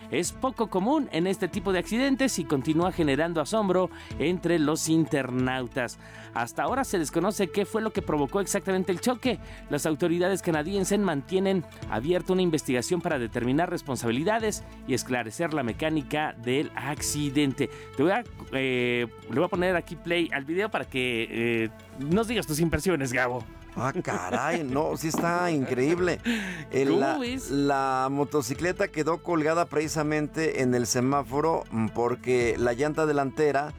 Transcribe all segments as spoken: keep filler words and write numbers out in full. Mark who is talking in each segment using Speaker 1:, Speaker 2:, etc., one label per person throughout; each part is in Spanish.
Speaker 1: es poco común en este tipo de accidentes y continúa generando asombro entre los internautas. Hasta ahora se desconoce qué fue lo que provocó exactamente el choque. Las autoridades canadienses mantienen abierta una investigación para determinar responsabilidades y esclarecer la mecánica del accidente. Te voy a, eh, le voy a poner aquí play al video para que eh, nos digas tus impresiones, Gabo.
Speaker 2: Ah, caray, no, sí está increíble. El,
Speaker 1: ¿Cómo
Speaker 2: la,
Speaker 1: ves?
Speaker 2: La motocicleta quedó colgada precisamente en el semáforo porque la llanta delantera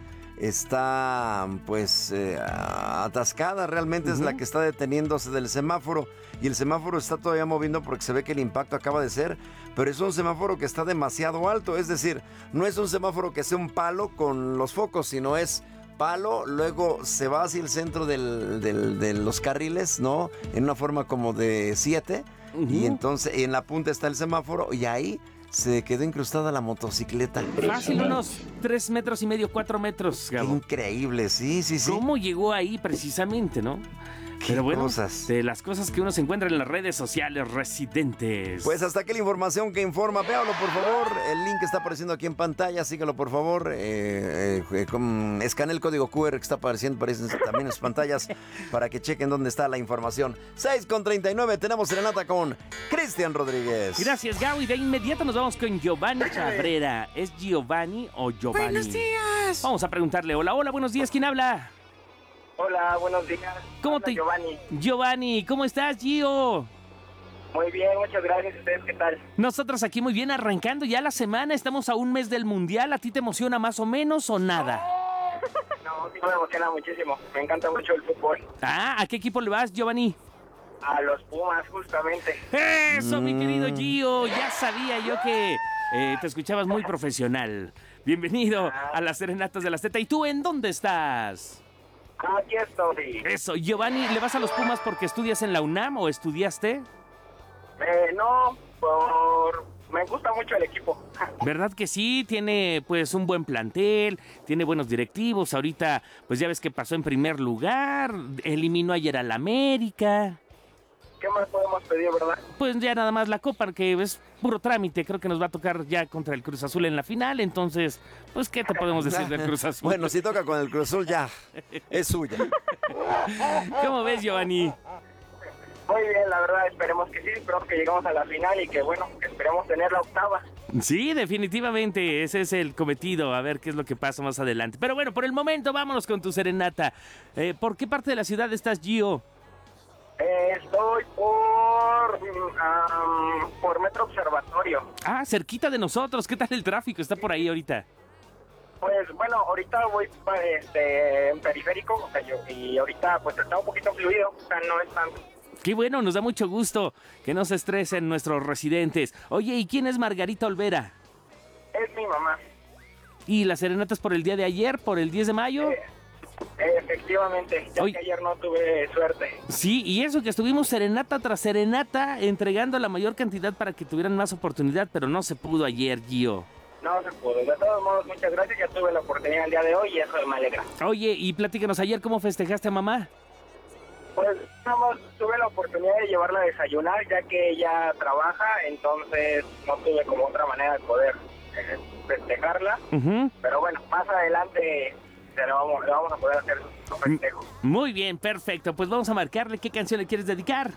Speaker 2: está pues eh, atascada, realmente uh-huh. es la que está deteniéndose del semáforo y el semáforo está todavía moviendo porque se ve que el impacto acaba de ser, pero es un semáforo que está demasiado alto, es decir, no es un semáforo que sea un palo con los focos, sino es palo, luego se va hacia el centro del, del, de los carriles, ¿no? En una forma como de siete, uh-huh. y entonces en la punta está el semáforo y ahí se quedó incrustada la motocicleta.
Speaker 1: Fácil, unos tres metros y medio, cuatro metros, Gabo.
Speaker 2: Qué increíble, sí, sí, sí.
Speaker 1: ¿Cómo llegó ahí precisamente, no? Pero bueno,
Speaker 2: cosas.
Speaker 1: De las cosas que uno se encuentra en las redes sociales, residentes.
Speaker 2: Pues hasta aquí la información que informa. Véalo, por favor. El link está apareciendo aquí en pantalla. Síguelo, por favor. Eh, eh, con, escanea el código cu erre que está apareciendo aparece también en sus pantallas para que chequen dónde está la información. seis con treinta y nueve. Tenemos serenata con Cristian Rodríguez.
Speaker 1: Gracias, Gabo. Y de inmediato nos vamos con Giovanni Cabrera. ¿Es Giovanni o Giovanni?
Speaker 3: Buenos días.
Speaker 1: Vamos a preguntarle. Hola, hola, buenos días. ¿Quién habla?
Speaker 4: Hola, buenos días.
Speaker 1: ¿Cómo
Speaker 4: Hola,
Speaker 1: te
Speaker 4: Giovanni?
Speaker 1: Giovanni, ¿cómo estás, Gio?
Speaker 4: Muy bien, muchas gracias. ¿Ustedes qué tal?
Speaker 1: Nosotros aquí muy bien, arrancando ya la semana. Estamos a un mes del Mundial. ¿A ti te emociona más o menos o nada?
Speaker 4: No, sí me emociona muchísimo. Me encanta mucho el fútbol.
Speaker 1: Ah, ¿a qué equipo le vas, Giovanni?
Speaker 4: A los Pumas, justamente.
Speaker 1: ¡Eso, mm. mi querido Gio! Ya sabía yo que eh, te escuchabas muy profesional. Bienvenido ah. a las Serenatas de la Z. ¿Y tú en dónde estás?
Speaker 4: Aquí estoy.
Speaker 1: Eso, Giovanni, ¿le vas a los Pumas porque estudias en la UNAM o estudiaste?
Speaker 4: Eh, no, por... me gusta mucho el equipo.
Speaker 1: ¿Verdad que sí? Tiene pues un buen plantel, tiene buenos directivos. Ahorita, pues ya ves que pasó en primer lugar, eliminó ayer al América.
Speaker 4: ¿Qué más podemos pedir, verdad?
Speaker 1: Pues ya nada más la Copa, que es puro trámite. Creo que nos va a tocar ya contra el Cruz Azul en la final. Entonces, pues, ¿qué te podemos decir del Cruz Azul?
Speaker 2: Bueno, si toca con el Cruz Azul, ya es suya.
Speaker 1: ¿Cómo ves, Giovanni?
Speaker 4: Muy bien, la verdad, esperemos que sí. Esperemos que lleguemos a la final y que, bueno, esperemos tener la octava.
Speaker 1: Sí, definitivamente, ese es el cometido. A ver qué es lo que pasa más adelante. Pero bueno, por el momento, vámonos con tu serenata. Eh, ¿Por qué parte de la ciudad estás, Gio?
Speaker 4: Eh, estoy por um, por Metro Observatorio.
Speaker 1: Ah, cerquita de nosotros. ¿Qué tal el tráfico? ¿Está por ahí ahorita?
Speaker 4: Pues bueno, ahorita voy este, en periférico, o sea, yo, y ahorita pues está un poquito fluido, o sea, no es tanto.
Speaker 1: Qué bueno, nos da mucho gusto que no se estresen nuestros residentes. Oye, ¿y quién es Margarita Olvera?
Speaker 4: Es mi mamá.
Speaker 1: ¿Y las serenatas por el día de ayer, por el diez de mayo?
Speaker 4: Eh, Efectivamente, ya
Speaker 1: Oye,
Speaker 4: que ayer no tuve suerte.
Speaker 1: Sí, y eso que estuvimos serenata tras serenata entregando la mayor cantidad para que tuvieran más oportunidad, pero no se pudo ayer, Gio.
Speaker 4: No se pudo. De todos modos, muchas gracias, ya tuve la oportunidad el día de hoy y eso me alegra.
Speaker 1: Oye, y platícanos ayer cómo festejaste a mamá.
Speaker 4: Pues nada más tuve la oportunidad de llevarla a desayunar ya que ella trabaja, entonces no tuve como otra manera de poder eh, festejarla. Uh-huh. Pero bueno, más adelante le vamos, le vamos a poder hacer su festejo.
Speaker 1: Muy bien, perfecto. Pues vamos a marcarle. ¿Qué canción le quieres dedicar?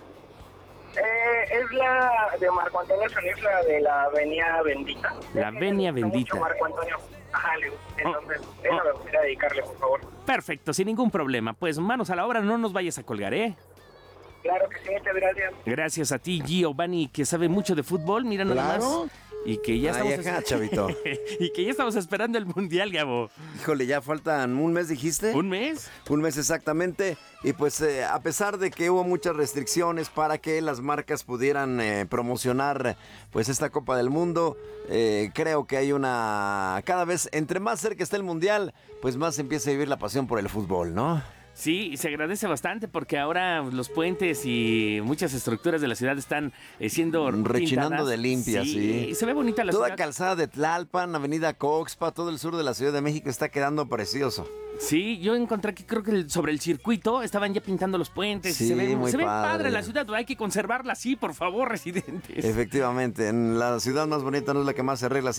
Speaker 4: Eh, es la de Marco Antonio Solís, la de la Venia Bendita.
Speaker 1: La Venia Bendita.
Speaker 4: Mucho Marco Antonio. Ajá, le gusta. Entonces, oh, esa oh. me gustaría dedicarle, por favor.
Speaker 1: Perfecto, sin ningún problema. Pues manos a la obra, no nos vayas a colgar, ¿eh?
Speaker 4: Claro que sí, muchas gracias.
Speaker 1: Gracias a ti, Giovanni, que sabe mucho de fútbol. Mira nada
Speaker 2: ¿Claro?
Speaker 1: más. Y que ya estamos
Speaker 2: Ay, acá, chavito.
Speaker 1: Y que ya estamos esperando el Mundial, Gabo.
Speaker 2: Híjole, ya faltan un mes, dijiste.
Speaker 1: ¿Un mes?
Speaker 2: Un mes exactamente. Y pues eh, a pesar de que hubo muchas restricciones para que las marcas pudieran eh, promocionar pues esta Copa del Mundo, eh, creo que hay una... Cada vez, entre más cerca está el Mundial, pues más se empieza a vivir la pasión por el fútbol, ¿no?
Speaker 1: Sí, se agradece bastante porque ahora los puentes y muchas estructuras de la ciudad están eh, siendo
Speaker 2: rechinando
Speaker 1: pintadas.
Speaker 2: de limpia, sí.
Speaker 1: Sí, se ve bonita la
Speaker 2: Toda
Speaker 1: ciudad.
Speaker 2: Toda calzada de Tlalpan, Avenida Coxpa, todo el sur de la Ciudad de México está quedando precioso.
Speaker 1: Sí, yo encontré que creo que el, sobre el circuito estaban ya pintando los puentes.
Speaker 2: Sí,
Speaker 1: se ve,
Speaker 2: muy
Speaker 1: se ve
Speaker 2: padre.
Speaker 1: padre la ciudad, hay que conservarla así, por favor, residentes.
Speaker 2: Efectivamente, en la ciudad más bonita no es la que más se arregla,